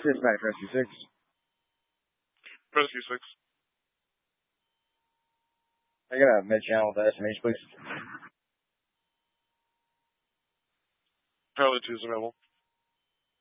Dispatch Rescue 6. Rescue 6. I got a mid-channel with the SMH, please. Charlie 2 is available.